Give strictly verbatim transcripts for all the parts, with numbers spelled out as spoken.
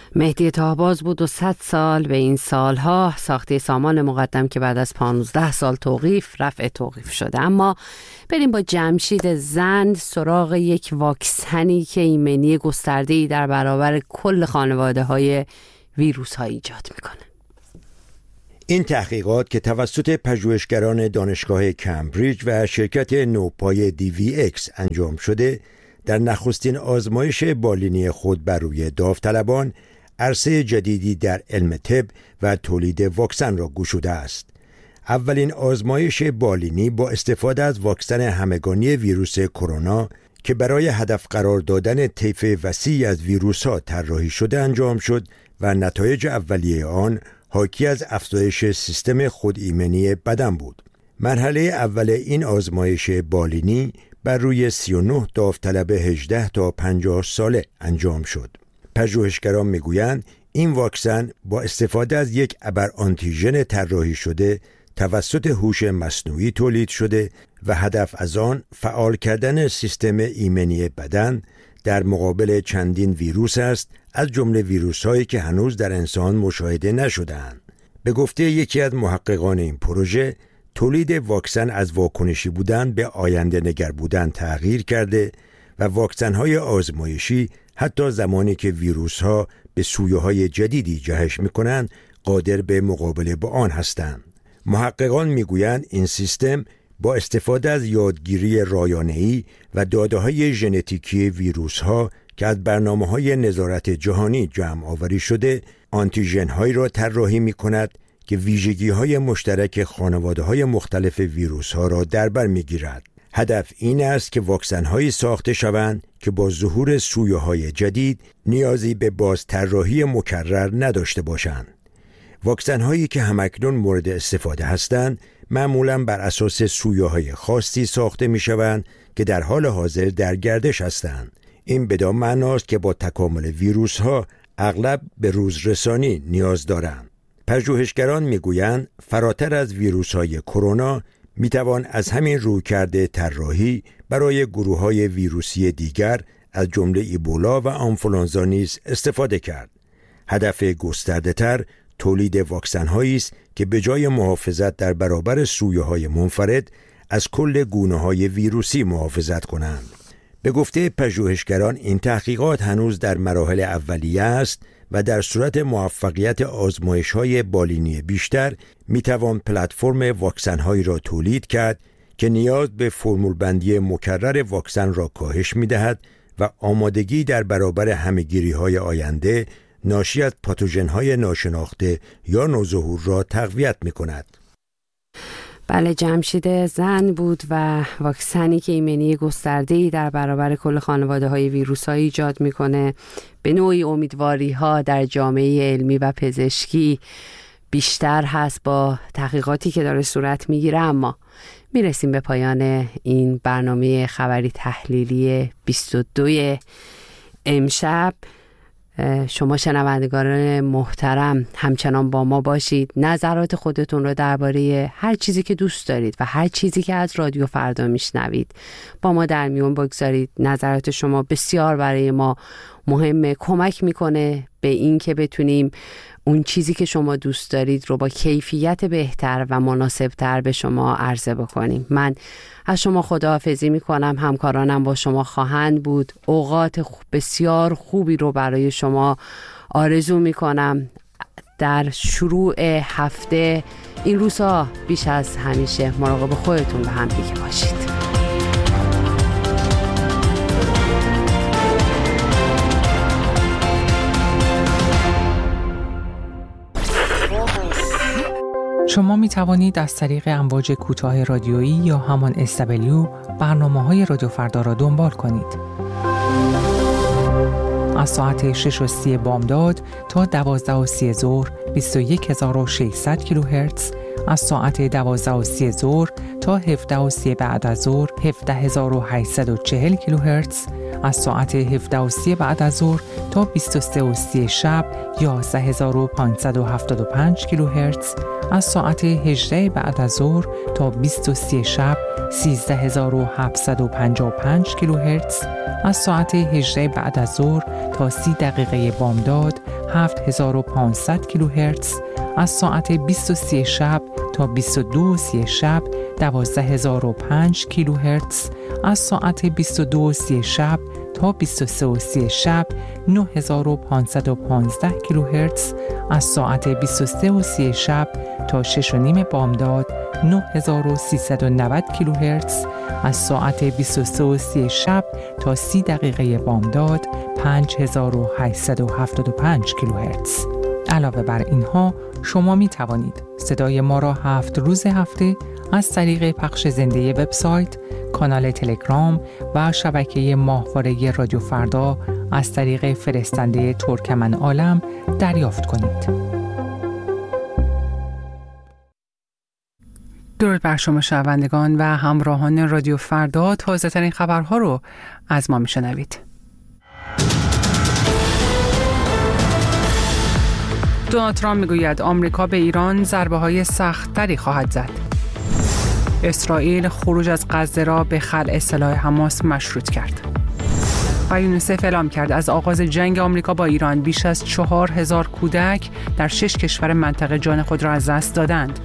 مهدی طاهباز بود و صد سال به این سالها ساخته سامان مقدم که بعد از پانزده سال توقیف رفع توقیف شده. اما بریم با جمشید زند سراغ یک واکسنی که ایمنی گسترده‌ای در برابر کل خانواده های ویروس ها ایجاد میکنه. این تحقیقات که توسط پژوهشگران دانشگاه کمبریج و شرکت نوپای دی وی اکس انجام شده، در نخستین آزمایش بالینی خود بر روی داوطلبان عرصه جدیدی در علم طب و تولید واکسن را گشوده است. اولین آزمایش بالینی با استفاده از واکسن همگانی ویروس کرونا که برای هدف قرار دادن طیف وسیعی از ویروس‌ها طراحی شده انجام شد و نتایج اولیه آن حاکی از افزایش سیستم خودایمنی بدن بود. مرحله اول این آزمایش بالینی بر روی سی و نه داوطلب هجده تا پنجاه ساله انجام شد. پژوهشگران میگویند این واکسن با استفاده از یک ابر آنتیژن طراحی شده توسط هوش مصنوعی تولید شده و هدف از آن فعال کردن سیستم ایمنی بدن در مقابل چندین ویروس است، از جمله ویروس‌هایی که هنوز در انسان مشاهده نشده‌اند. به گفته یکی از محققان این پروژه، تولید واکسن از واکنشی بودن به آینده نگر بودن تغییر کرده و واکسن‌های آزمایشی حتی زمانی که ویروس‌ها به سویه‌های جدیدی جهش می‌کنند قادر به مقابله با آن هستند. محققان می‌گویند این سیستم با استفاده از یادگیری رایانه‌ای و داده‌های ژنتیکی ویروس‌ها که از برنامه‌های نظارت جهانی جمع آوری شده، آنتیژن‌هایی را طراحی می‌کند که ویژگی‌های مشترک خانواده‌های مختلف ویروس‌ها را در بر می‌گیرد. هدف این است که واکسن‌هایی ساخته شوند که با ظهور سویه‌های جدید نیازی به بازطراحی مکرر نداشته باشند. واکسن‌هایی که همکنون مورد استفاده هستند معمولاً بر اساس سویه‌های خاصی ساخته می‌شوند که در حال حاضر در گردش هستند. این بدان معناست که با تکامل ویروس‌ها اغلب به روزرسانی نیاز دارند. پژوهشگران می‌گویند فراتر از ویروس‌های کرونا می‌توان از همین رویکرد طراحی برای گروه‌های ویروسی دیگر از جمله ایبولا و آنفولانزا نیز استفاده کرد. هدف گسترده‌تر تولید واکسن‌هایی است که به جای محافظت در برابر سویه‌های منفرد از کل گونه‌های ویروسی محافظت کنند. به گفته پژوهشگران این تحقیقات هنوز در مراحل اولیه است و در صورت موفقیت آزمایش‌های بالینی بیشتر می‌توان پلتفرم واکسن‌هایی را تولید کرد که نیاز به فرمول‌بندی مکرر واکسن را کاهش می‌دهد و آمادگی در برابر همه‌گیری‌های آینده ناشی از پاتوژن‌های ناشناخته یا نوظهور را تقویت می‌کند. بله، جمشید زند بود و واکسنی که ایمنی گسترده‌ای در برابر کل خانواده‌های ویروس‌های ایجاد می‌کنه. به نوعی امیدواری‌ها در جامعه علمی و پزشکی بیشتر هست با تحقیقاتی که داره صورت می‌گیره. اما میرسیم به پایان این برنامه خبری تحلیلی بیست و دو امشب. شما شنوندگان محترم همچنان با ما باشید. نظرات خودتون رو درباره هر چیزی که دوست دارید و هر چیزی که از رادیو فردا میشنوید با ما در میون بگذارید. نظرات شما بسیار برای ما مهمه، کمک میکنه به این که بتونیم اون چیزی که شما دوست دارید رو با کیفیت بهتر و مناسبتر به شما عرضه بکنیم. من از شما خداحافظی میکنم. همکارانم با شما خواهند بود. اوقات بسیار خوبی رو برای شما آرزو میکنم. در شروع هفته این روزها بیش از همیشه مراقب خودتون و همدیگه باشید. شما می توانید از طریق امواج کوتاه رادیویی یا همان اس دبلیو برنامه‌های رادیو فردا را دنبال کنید. از ساعت شش و سی بامداد تا دوازده و سی ظهر بیست و یک هزار و ششصد کیلوهرتز، از ساعت دوازده و سی ظهر تا هفده و سی بعد از ظهر هفده هزار و هشتصد و چهل کیلوهرتز، از ساعت هفده و سی بعد از ظهر تا بیست و سه و سی شب یازده هزار و پانصد و هفتاد و پنج کیلوهرتز، از ساعت هجده بعد از ظهر تا بیست و سه شب سیزده هزار و هفتصد و پنجاه و پنج کیلوهرتز، از ساعت هجده بعد از ظهر تا سی دقیقه بامداد هفت هزار و پانصد کیلوهرتز، از ساعت بیست و سه شب تا بیست و دو سی شب دوازده هزار و پنج کیلوهرتز، از ساعت بیست و دو سی شب تا بیست و سه سی شب نه هزار و پانصد و پانزده کیلوهرتز، از ساعت بیست و سه سی شب تا شش و نیم بامداد نه هزار و سیصد و نود کیلوهرتز، از ساعت بیست و سه سی شب تا سی دقیقه بامداد پنج هزار و هشتصد و هفتاد و پنج کیلوهرتز. علاوه بر اینها شما می توانید صدای ما را هفت روز هفته از طریق پخش زنده وبسایت، کانال تلگرام و شبکه ماهواره رادیو فردا از طریق فرستنده ترکمن عالم دریافت کنید. درود بر شما شنوندگان و همراهان رادیو فردا، تازه ترین خبرها رو از ما میشنوید. دونالد ترامپ میگوید آمریکا به ایران ضربه‌های سخت‌تری خواهد زد. اسرائیل خروج از غزه را به خلع سلاح حماس مشروط کرد. و یونیسف اعلام کرد از آغاز جنگ آمریکا با ایران بیش از چهار هزار کودک در شش کشور منطقه جان خود را از دست دادند.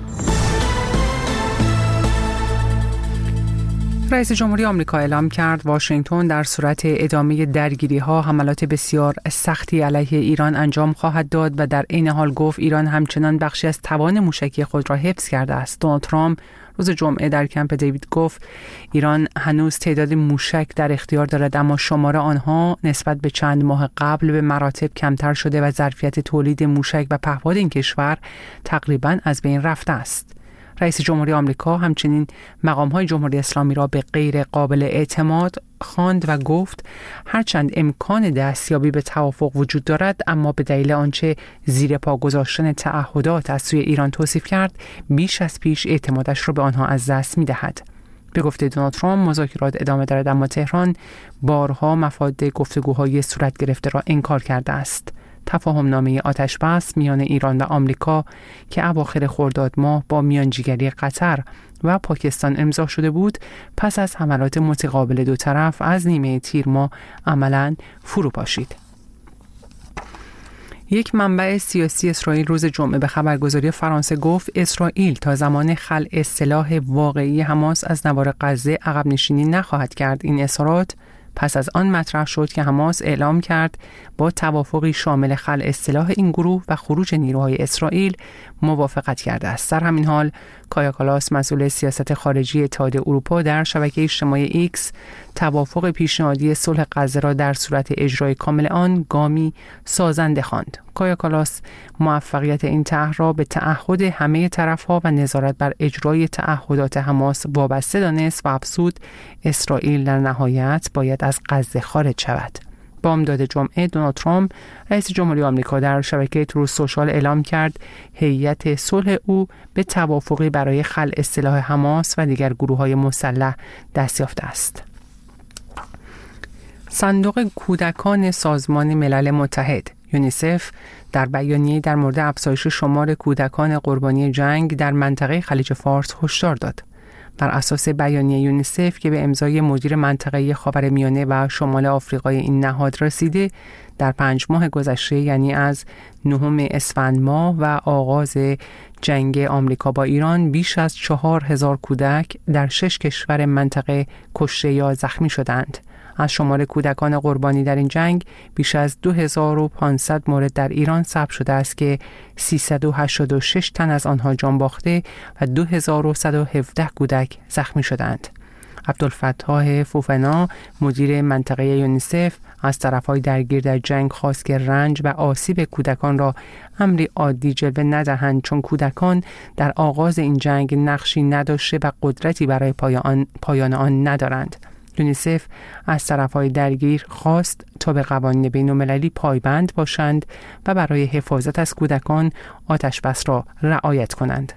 رئیس جمهوری آمریکا اعلام کرد واشنگتن در صورت ادامه درگیری‌ها حملات بسیار سختی علیه ایران انجام خواهد داد و در عین حال گفت ایران همچنان بخشی از توان موشکی خود را حفظ کرده است. دونالد ترامپ روز جمعه در کمپ دیوید گفت ایران هنوز تعداد موشک در اختیار دارد، اما شمار آنها نسبت به چند ماه قبل به مراتب کمتر شده و ظرفیت تولید موشک و پهپاد این کشور تقریباً از بین رفته است. رئیس جمهوری آمریکا همچنین مقام‌های جمهوری اسلامی را به غیر قابل اعتماد خواند و گفت هرچند امکان دستیابی به توافق وجود دارد، اما به دلیل آنچه زیر پا گذاشتن تعهدات از سوی ایران توصیف کرد بیش از پیش اعتمادش را به آنها از دست می‌دهد. به گفته دونالد ترامپ مذاکرات ادامه دارد، اما تهران بارها مفاد گفتگوهای صورت گرفته را انکار کرده است. تفاهم نامه آتش‌بس میان ایران و آمریکا که اواخر خرداد ماه با میانجیگری قطر و پاکستان امضا شده بود، پس از حملات متقابل دو طرف از نیمه تیر ماه عملاً فرو پاشید. یک منبع سیاسی اسرائیل روز جمعه به خبرگزاری فرانسه گفت اسرائیل تا زمان خلع سلاح واقعی حماس از نوار غزه عقب نشینی نخواهد کرد. این اظهارات پس از آن مطرح شد که حماس اعلام کرد با توافقی شامل خلع سلاح این گروه و خروج نیروهای اسرائیل موافقت کرده است. در همین حال کایا کالاس مسئول سیاست خارجی اتحادیه اروپا در شبکه اجتماعی ایکس توافق پیشنهادی صلح غزه را در صورت اجرای کامل آن گامی سازنده خواند. کایا کالاس موفقیت این طرح را به تعهد همه طرف‌ها و نظارت بر اجرای تعهدات حماس وابسته دانست و افزود اسرائیل در نهایت باید از غزه خارج شود. بامداد جمعه دونالد ترامپ رئیس جمهوری آمریکا در شبکه تروث سوشال اعلام کرد هیئت صلح او به توافقی برای خلع سلاح حماس و دیگر گروه‌های مسلح دست یافته است. صندوق کودکان سازمان ملل متحد یونیسف در بیانیه‌ای در مورد افزایش شمار کودکان قربانی جنگ در منطقه خلیج فارس هشدار داد. بر اساس بیانیه یونیسف که به امضای مدیر منطقه خاورمیانه و شمال آفریقای این نهاد رسیده، در پنج ماه گذشته یعنی از نهم اسفند ماه و آغاز جنگ آمریکا با ایران بیش از چهار هزار کودک در شش کشور منطقه کشته یا زخمی شدند. از شمار کودکان قربانی در این جنگ بیش از دو هزار و پانصد مورد در ایران ثبت شده است که سیصد و هشتاد و شش تن از آنها جان باخته و دو هزار و صد و هفده کودک زخمی شدند. عبدالفتاح فوفنا مدیر منطقه یونیسف از طرفهای درگیر در جنگ خواست که رنج و آسیب کودکان را امری عادی جلوه ندهند، چون کودکان در آغاز این جنگ نقشی نداشته و قدرتی برای پایان, پایان آن ندارند. یونیسف از طرفهای درگیر خواست تا به قوانین بین‌المللی پایبند باشند و برای حفاظت از کودکان آتش‌بس را رعایت کنند.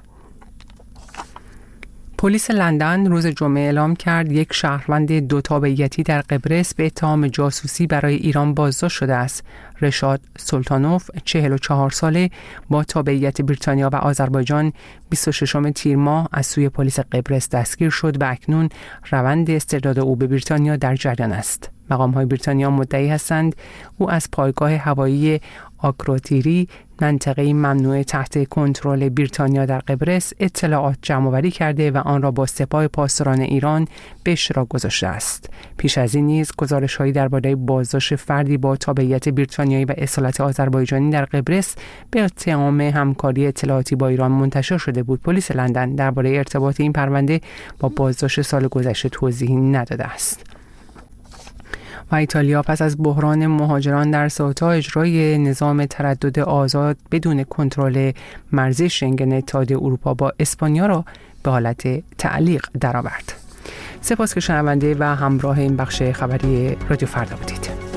پلیس لندن روز جمعه اعلام کرد یک شهروند دو تابعیتی در قبرس به اتهام جاسوسی برای ایران بازداشت شده است. رشاد سلطانوف چهل و چهار ساله با تابعیت بریتانیا و آذربایجان بیست و ششم تیر ماه از سوی پلیس قبرس دستگیر شد و اکنون روند استرداد او به بریتانیا در جریان است. مقام‌های بریتانیا مدعی هستند او از پایگاه هوایی آکروتیری، منطقه ممنوعه تحت کنترل بریتانیا در قبرس، اطلاعات جمع‌آوری کرده و آن را با سپاه پاسداران ایران به اشتراک گذاشته است. پیش از این نیز گزارش‌هایی درباره بازداشت فردی با تابعیت بریتانیایی و اصالت آذربایجانی در قبرس به اتهام همکاری اطلاعاتی با ایران منتشر شده بود. پلیس لندن درباره ارتباط این پرونده با بازداشت سال گذشته توضیحی نداده است. و ایتالیا پس از بحران مهاجران در سئوتا اجرای نظام تردد آزاد بدون کنترل مرزی شنگن اتحادیه اروپا با اسپانیا را به حالت تعلیق درآورد. سپاس که شنونده و همراه این بخش خبری رادیو فردا بودید.